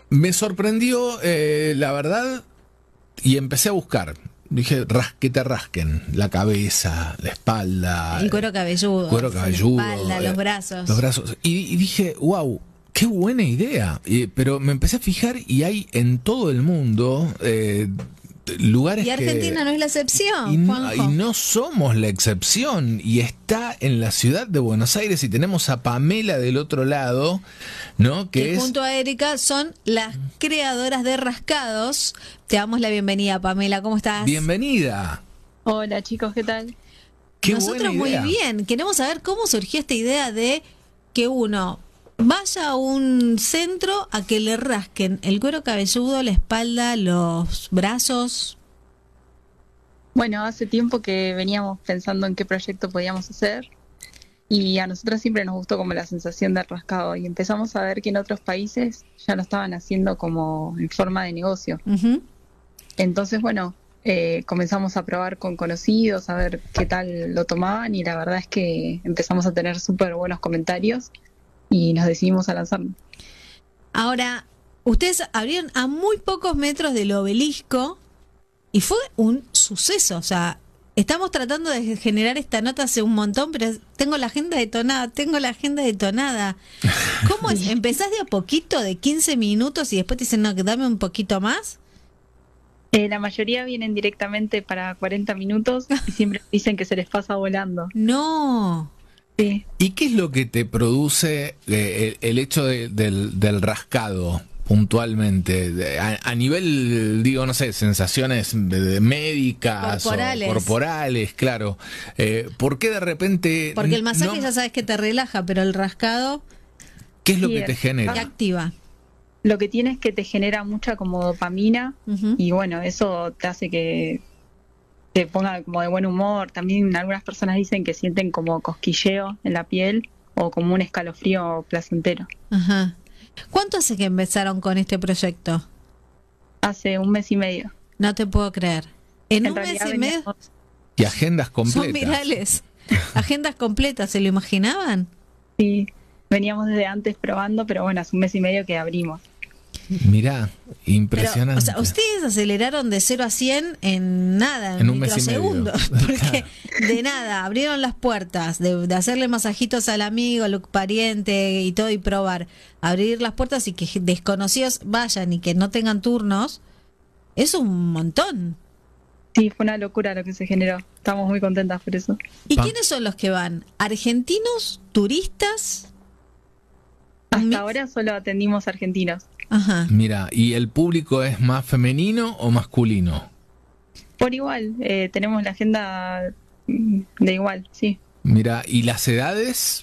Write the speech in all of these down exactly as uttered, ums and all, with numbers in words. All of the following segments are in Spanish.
Me sorprendió, eh, la verdad, y empecé a buscar. Dije, ras, que te rasquen la cabeza, la espalda. El cuero cabelludo. Cuero cabelludo. La espalda, los eh, brazos. Los brazos. Y, y dije, wow, qué buena idea. Y, pero me empecé a fijar y hay en todo el mundo eh, lugares y Argentina que, no es la excepción, y no, Juanjo. y no somos la excepción. Y está en la ciudad de Buenos Aires y tenemos a Pamela del otro lado, ¿no? Que, que es... junto a Erika son las creadoras de Rascados. Te damos la bienvenida, Pamela. ¿Cómo estás? Bienvenida. Hola chicos, ¿qué tal? Qué Nosotros buena idea. muy bien. Queremos saber cómo surgió esta idea de que uno vaya a un centro a que le rasquen el cuero cabelludo, la espalda, los brazos. Bueno, hace tiempo que veníamos pensando en qué proyecto podíamos hacer y a nosotros siempre nos gustó como la sensación del rascado y empezamos a ver que en otros países ya lo estaban haciendo como en forma de negocio. Uh-huh. Entonces, bueno, eh, comenzamos a probar con conocidos, a ver qué tal lo tomaban y la verdad es que empezamos a tener súper buenos comentarios y nos decidimos a lanzarnos. Ahora, ustedes abrieron a muy pocos metros del obelisco y fue un suceso. O sea, estamos tratando de generar esta nota hace un montón, pero tengo la agenda detonada, tengo la agenda detonada. ¿Cómo es? ¿Empezás de a poquito, de quince minutos y después te dicen, no, que dame un poquito más? Eh, la mayoría vienen directamente para cuarenta minutos y siempre dicen que se les pasa volando. No. Sí. ¿Y qué es lo que te produce eh, el, el hecho de, del, del rascado puntualmente? De, a, a nivel, digo, no sé, sensaciones de, de médicas corporales. o corporales, claro. Eh, ¿Por qué de repente...? Porque el masaje no, ya sabes que te relaja, pero el rascado ¿qué es lo Sí, que te es- genera? te activa. Lo que tiene es que te genera mucha como dopamina Uh-huh. y bueno, eso te hace que te ponga como de buen humor. También algunas personas dicen que sienten como cosquilleo en la piel o como un escalofrío placentero. Ajá. ¿Cuánto hace que empezaron con este proyecto? Hace un mes y medio. No te puedo creer. En, En un mes realidad y medio veníamos- Y agendas son completas. virales. Agendas completas, ¿se lo imaginaban? sí, veníamos desde antes probando, pero bueno, hace un mes y medio que abrimos. Mirá, Pero, impresionante. o sea, ustedes aceleraron de cero a cien en nada, en, En un mes y medio. microsegundos. Porque de nada, abrieron las puertas, de, de hacerle masajitos al amigo, al pariente y todo y probar. Abrir las puertas y que desconocidos vayan y que no tengan turnos, es un montón. Sí, fue una locura lo que se generó. Estamos muy contentas por eso. ¿Y Pa- quiénes son los que van? ¿Argentinos? ¿Turistas? Un mix. Hasta ahora solo atendimos argentinos. Ajá. Mira, ¿y el público es más femenino o masculino? Por igual, eh, tenemos la agenda mm, de igual, sí. Mira, ¿y las edades?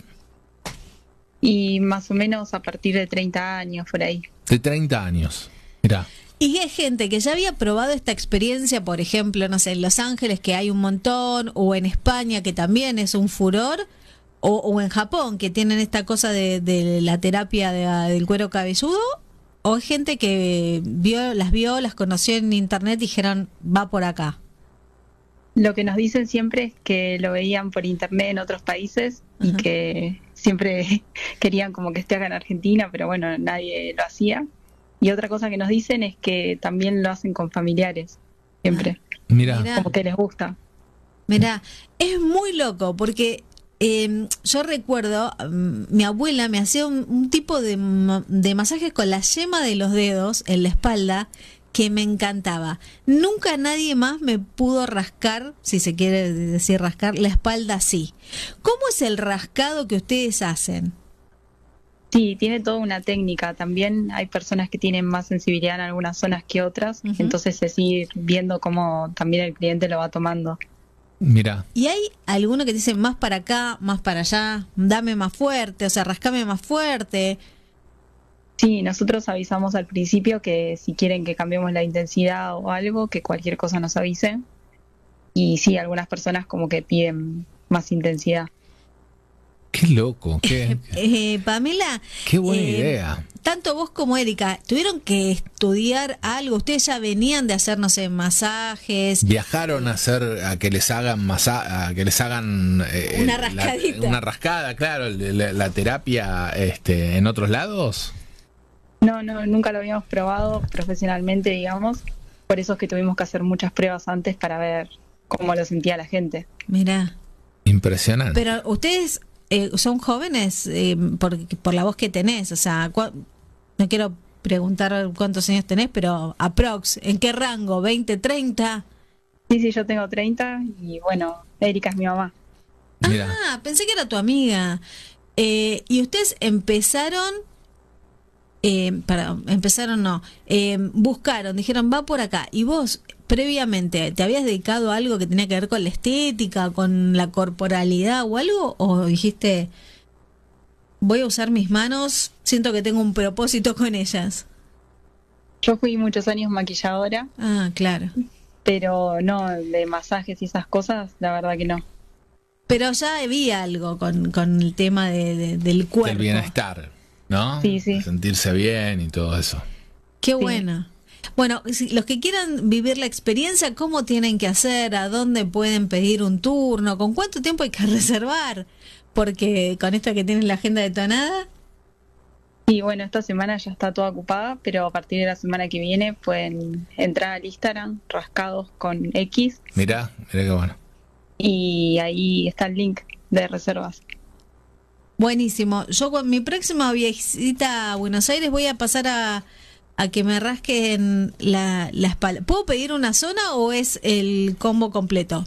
Y más o menos a partir de treinta años, por ahí. De treinta años. Mira. Y hay gente que ya había probado esta experiencia, por ejemplo, no sé, en Los Ángeles, que hay un montón, o en España, que también es un furor, o, o en Japón, que tienen esta cosa de, de la terapia de- del cuero cabelludo, o hay gente que vio, las vio, las conoció en internet y dijeron, va por acá. Lo que nos dicen siempre es que lo veían por internet en otros países y Ajá. que siempre querían como que esté acá en Argentina, pero bueno, nadie lo hacía. Y otra cosa que nos dicen es que también lo hacen con familiares, siempre, Mira. Mira. como que les gusta. Mirá, es muy loco porque eh, yo recuerdo, mm, mi abuela me hacía un, un tipo de, ma- de masajes con la yema de los dedos en la espalda que me encantaba. Nunca nadie más me pudo rascar, si se quiere decir rascar, la espalda así. ¿Cómo es el rascado que ustedes hacen? Sí, tiene toda una técnica. También hay personas que tienen más sensibilidad en algunas zonas que otras, Ujú. entonces es ir viendo cómo también el cliente lo va tomando. Mira. ¿Y hay alguno que dice más para acá, más para allá, dame más fuerte, o sea, rascame más fuerte? Sí, nosotros avisamos al principio que si quieren que cambiemos la intensidad o algo, que cualquier cosa nos avise. Y sí, algunas personas como que piden más intensidad. Qué loco, qué, Eh, Pamela, qué buena eh, idea. tanto vos como Erika, ¿tuvieron que estudiar algo? ¿Ustedes ya venían de hacer, no sé, masajes? Viajaron a hacer, a que les hagan masa, a que les hagan eh, Una la- rascadita. una rascada, claro, la, la terapia este, en otros lados. No, no, nunca lo habíamos probado profesionalmente, digamos. Por eso es que tuvimos que hacer muchas pruebas antes para ver cómo lo sentía la gente. Mirá. Impresionante. Pero ustedes eh, son jóvenes eh, por, por la voz que tenés, o sea, cua- no quiero preguntar cuántos años tenés, pero aprox, ¿en qué rango? ¿veinte, treinta? Sí, sí, yo tengo treinta y bueno, Erika es mi mamá. Mira, Ah, pensé que era tu amiga. Eh, y ustedes empezaron, eh, para, empezaron no, eh, buscaron, dijeron va por acá. Y vos, previamente, ¿te habías dedicado a algo que tenía que ver con la estética, con la corporalidad o algo? ¿O dijiste, voy a usar mis manos, siento que tengo un propósito con ellas? Yo fui muchos años maquilladora, Ah, claro. pero no de masajes y esas cosas, la verdad que no. Pero ya había algo con, con el tema de, de- del cuerpo. del bienestar, ¿no? Sí, sí. Sentirse bien y todo eso. Qué bueno. Bueno, si los que quieran vivir la experiencia, ¿cómo tienen que hacer? ¿A dónde pueden pedir un turno? ¿Con cuánto tiempo hay que reservar? Porque con esto que tienen la agenda detonada. Y bueno, esta semana ya está toda ocupada, pero a partir de la semana que viene pueden entrar al Instagram, rascados con X, Mirá, mirá qué bueno. y ahí está el link de reservas. Buenísimo. Yo con mi próxima visita a Buenos Aires voy a pasar a, a que me rasquen la, la espalda. ¿Puedo pedir una zona o es el combo completo?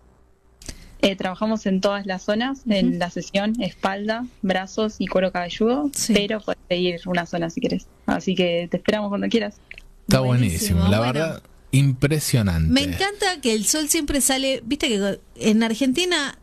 Eh, trabajamos en todas las zonas, en la sesión, espalda, brazos y cuero cabelludo, Sí. pero puedes pedir una zona si quieres. Así que te esperamos cuando quieras. Está Buenísimo, buenísimo, la bueno. verdad, impresionante. Me encanta que el sol siempre sale, viste que en Argentina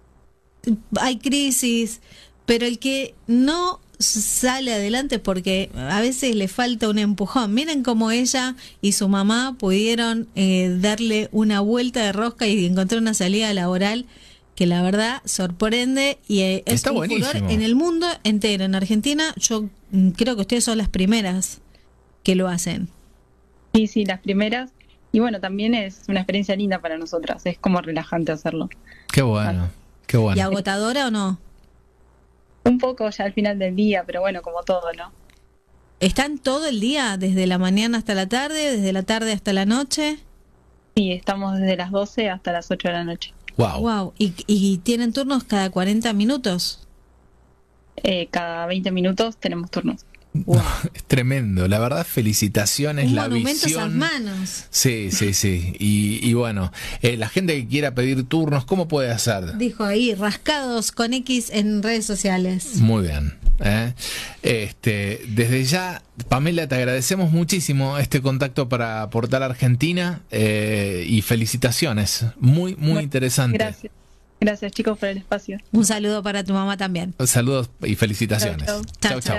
hay crisis, pero el que no sale adelante es porque a veces le falta un empujón. Miren cómo ella y su mamá pudieron eh, darle una vuelta de rosca y encontrar una salida laboral que la verdad sorprende y eh, es Está un buenísimo. furor en el mundo entero. En Argentina yo mm, creo que ustedes son las primeras que lo hacen. Sí, sí, las primeras. Y bueno, también es una experiencia linda para nosotras, es como relajante hacerlo. Qué bueno, qué ¿Y bueno. agotadora o no? Un poco ya al final del día, pero bueno, como todo, ¿no? ¿Están todo el día, desde la mañana hasta la tarde, desde la tarde hasta la noche? Sí, estamos desde las doce hasta las ocho de la noche. Wow. Wow. ¿Y, y tienen turnos cada cuarenta minutos? Eh, cada veinte minutos tenemos turnos. No, es tremendo, la verdad, felicitaciones, Un la monumento a esas visión. manos. Sí, sí, sí. Y, y bueno, eh, la gente que quiera pedir turnos, ¿cómo puede hacer? Dijo ahí, rascados con X en redes sociales. Muy bien. ¿eh? Este, desde ya, Pamela, te agradecemos muchísimo este contacto para Portal Argentina eh, y felicitaciones. Muy, muy Bueno, interesante. Gracias. Gracias, chicos, por el espacio. Un saludo para tu mamá también. Saludos y felicitaciones. Chau, chau. Chau, Chau, chau. chau.